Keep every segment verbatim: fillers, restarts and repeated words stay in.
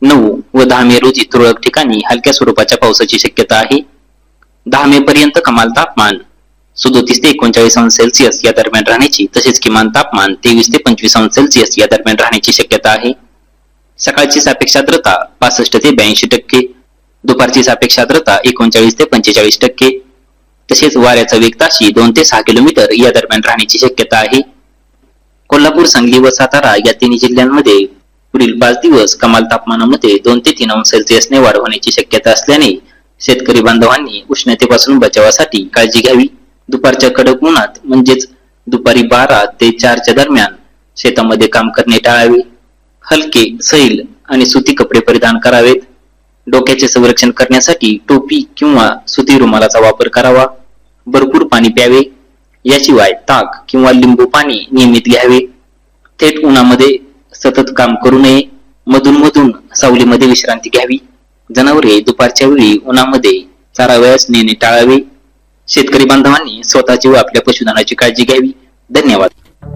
नऊ व दहा मे रोजी तुरळक ठिकाणी हलक्या स्वरूपाच्या पावसाची शक्यता आहे. दहा मे पर्यंत कमाल तापमान सदोतीस ते एकोणचाळीस अंश सेल्सिअस या दरम्यान राहण्याची तसेच किमान तापमान तेवीस ते पंचवीस अंश सेल्सिअस या दरम्यान राहण्याची शक्यता आहे. सकाळची सापेक्ष आर्द्रता पासष्ट ते ब्याऐंशी टक्के, दुपारची सापेक्ष आर्द्रता एकोणचाळीस ते पंचेचाळीस टक्के, तसेच वाऱ्याचा वेग ताशी दोन ते सहा किलोमीटर या दरम्यान राहण्याची शक्यता आहे. कोल्हापूर, सांगली व सातारा या तिन्ही जिल्ह्यांमध्ये पुढील पाच दिवस कमाल तापमानामध्ये दोन ते तीन अंश सेल्सिअसने वाढ होण्याची शक्यता असल्याने शेतकरी बांधवांनी उष्णतेपासून बचावासाठी काळजी घ्यावी. दुपारच्या कडक उन्हात म्हणजेच दुपारी बारा ते चारच्या दरम्यान शेतामध्ये काम करणे टाळावे. हलके, सैल आणि सुती कपडे परिधान करावेत. डोक्याचे संरक्षण करण्यासाठी टोपी किंवा सुती रुमालाचा वापर करावा. भरपूर पाणी प्यावे. याशिवाय ताक किंवा लिंबू पाणी नियमित घ्यावे. थेट उन्हामध्ये सतत काम करू नये. मधून मधून सावलीमध्ये विश्रांती घ्यावी. जनावरे दुपारच्या वेळी उन्हामध्ये चारावयास नेणे टाळावे. शेतकरी बांधवांनी स्वतःची व आपल्या पशुधनाची काळजी घ्यावी. धन्यवाद.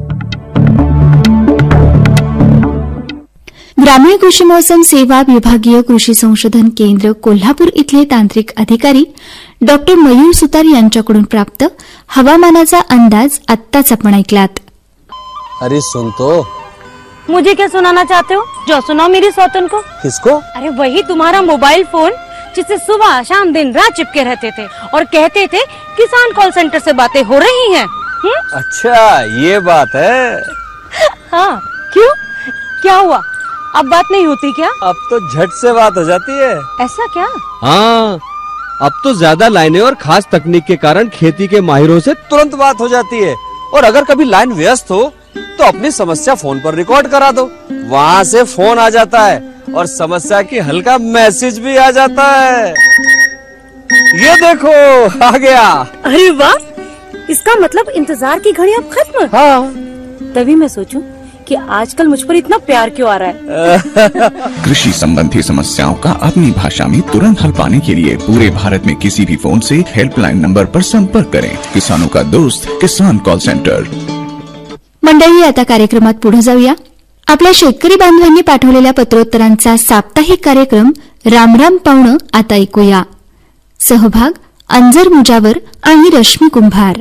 ग्रामीण कृषी मौसम सेवा विभागीय कृषी संशोधन केंद्र कोल्हापूर इथले तांत्रिक अधिकारी डॉक्टर मयूर सुतार यांच्याकडून प्राप्त हवामानाचा अंदाज आत्ताच आपण ऐकलात. अरे सुन तो. मुझे क्या सुनाना चाहते हो? जो सुनाओ मेरी सौतन को. किसको? अरे वही तुम्हारा मोबाइल फोन जिससे सुबह शाम दिन रात चिपके रहते थे और कहते थे किसान कॉल सेंटर से बातें हो रही हैं. अच्छा ये बात है. हाँ क्यों, क्या हुआ? अब बात नहीं होती क्या? अब तो झट से बात हो जाती है. ऐसा क्या? हाँ, अब तो ज्यादा लाइनें और खास तकनीक के कारण खेती के माहिरों से तुरंत बात हो जाती है. और अगर कभी लाइन व्यस्त हो तो अपनी समस्या फोन पर रिकॉर्ड करा दो. वहाँ से फोन आ जाता है और समस्या की हल का मैसेज भी आ जाता है. ये देखो आ गया. अरे वाह, इसका मतलब इंतजार की घड़ी अब खत्म. हाँ, तभी मैं सोचूं कि आजकल मुझ पर इतना प्यार क्यों आ रहा है. कृषि संबंधी समस्याओं का अपनी भाषा में तुरंत हल पाने के लिए पूरे भारत में किसी भी फोन से हेल्पलाइन नंबर पर संपर्क करें. किसानों का दोस्त किसान कॉल सेंटर. मंडळी, आता कार्यक्रमात पुढे जाऊया. आपल्या शेतकरी बांधवांनी पाठवलेल्या पत्रोत्तरांचा साप्ताहिक कार्यक्रम रामराम पाहुणं आता ऐकूया. सहभाग अंजर मुजावर आणि रश्मी कुंभार.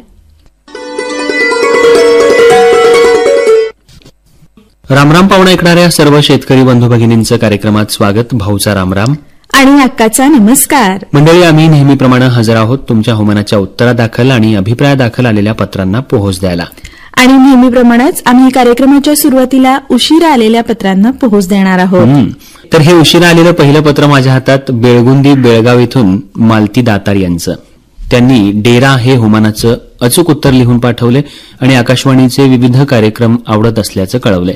रामराम पाहुणा ऐकणाऱ्या सर्व शेतकरी बंधू भगिनींचं कार्यक्रमात स्वागत. भाऊचा रामराम आणि अक्काचा नमस्कार. मंडळी, आम्ही नेहमीप्रमाणे हजर आहोत तुमच्या हवामानाच्या उत्तरादाखल आणि अभिप्रायादाखल आलेल्या पत्रांना पोहोच द्यायला. आणि नेहमीप्रमाणेच आम्ही कार्यक्रमाच्या सुरुवातीला उशिरा आलेल्या पत्रांना पोहोच देणार आहोत. तर हे उशिरा आलेलं पहिलं पत्र माझ्या हातात बेळगुंदी बेळगाव इथून मालती दातार यांचं. त्यांनी डेरा हे हुमानाचं अचूक उत्तर लिहून पाठवले आणि आकाशवाणीचे विविध कार्यक्रम आवडत असल्याचं कळवलंय.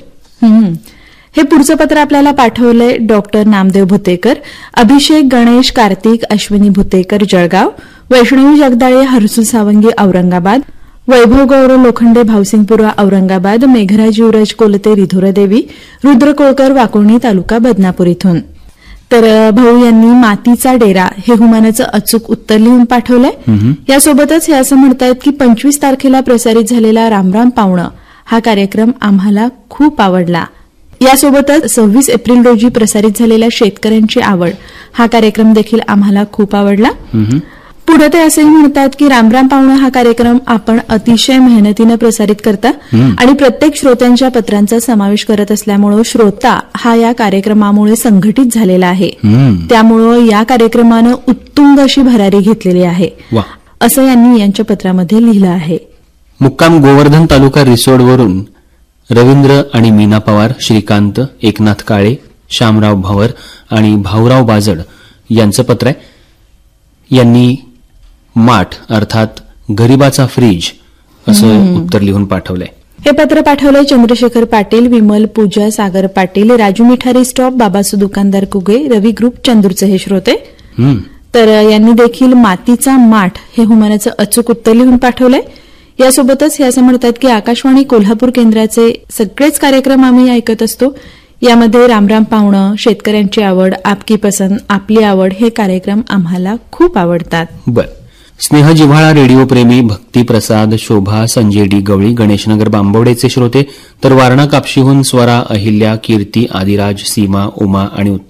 हे पुढचं पत्र आपल्याला पाठवलंय डॉक्टर नामदेव भुतेकर, अभिषेक गणेश कार्तिक अश्विनी भुतेकर जळगाव, वैष्णवी जगदाळे हर्सू सावंगी औरंगाबाद, वैभव गौरव लोखंडे भावसिंगपुरा औरंगाबाद, मेघराज युवराज कोलते रिधोरदेवी, रुद्र कोळकर वाकोणी तालुका बदनापूर इथून. तर भाऊ यांनी मातीचा डेरा हे हुमानाचं अचूक उत्तर लिहून पाठवलंय. यासोबतच हे असं म्हणतायत की पंचवीस तारखेला प्रसारित झालेला रामराम पाहुणं हा कार्यक्रम आम्हाला खूप आवडला. यासोबतच सव्वीस एप्रिल रोजी प्रसारित झालेला शेतकऱ्यांची आवड हा कार्यक्रम देखील आम्हाला खूप आवडला. पुढे ते असंही म्हणतात की रामराम पाहुणं हा कार्यक्रम आपण अतिशय मेहनतीनं प्रसारित करता आणि प्रत्येक श्रोत्यांच्या पत्रांचा समावेश करत असल्यामुळे श्रोता हा या कार्यक्रमामुळे संघटित झालेला आहे. त्यामुळे या कार्यक्रमानं उत्तुंग अशी भरारी घेतलेली आहे असं यांनी यांच्या पत्रामध्ये लिहिलं आहे. मुक्काम गोवर्धन तालुका रिसोडवरून रवींद्र आणि मीना पवार, श्रीकांत, एकनाथ काळे, श्यामराव भवर आणि भाऊराव बाजड यांचं पत्र आहे. यांनी माठ अर्थात गरिबाचा फ्रीज असं उत्तर लिहून पाठवलंय. हे पत्र पाठवलंय चंद्रशेखर पाटील, विमल पूजा, सागर पाटील, राजू मिठारी स्टॉप, बाबासू दुकानदार कुगे, रवी ग्रुप चंदूरचे हे श्रोते. तर यांनी देखील मातीचा माठ हे हुमानाचं अचूक उत्तर लिहून पाठवलंय. यासोबतच हे असं म्हणतात की आकाशवाणी कोल्हापूर केंद्राचे सगळेच कार्यक्रम आम्ही ऐकत असतो. यामध्ये रामराम पाहुणं, शेतकऱ्यांची आवड, आपकी पसंत, आपली आवड हे कार्यक्रम आम्हाला खूप आवडतात. बर. स्नेह जिव्हाळा रेडिओ प्रेमी, भक्ती प्रसाद, शोभा, संजय डी गवळी, गणेशनगर बांबवडेचे श्रोते, तर वारणा कापशीहून स्वरा, अहिल्या, कीर्ती, आदिराज, सीमा, उमा आणि